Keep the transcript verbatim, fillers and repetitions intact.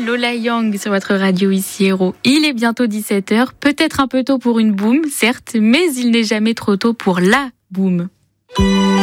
Lola Young sur votre radio ici Héros. Il est bientôt dix-sept heures, peut-être un peu tôt pour une boum, certes, mais il n'est jamais trop tôt pour la boum.